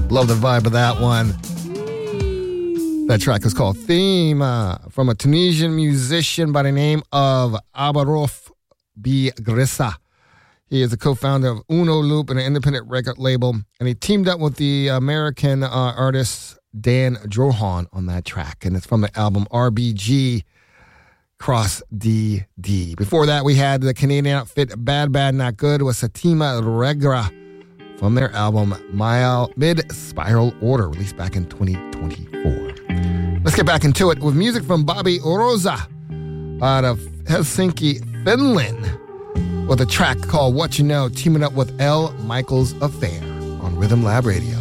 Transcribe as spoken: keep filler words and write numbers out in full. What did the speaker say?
Love the vibe of that one. That track is called Theme uh, from a Tunisian musician by the name of Abarouf Bigrissa. He is the co-founder of Uno Loop, an independent record label, and he teamed up with the American uh, artist Dan Drohan on that track, and it's from the album R B G Cross D D. Before that, we had the Canadian outfit Bad Bad Not Good with Satima Regra from their album Mid Spiral Order, released back in twenty twenty-four. Let's get back into it with music from Bobby Rosa out of Helsinki, Finland, with a track called What You Know, teaming up with L. Michaels Affair on Rhythm Lab Radio.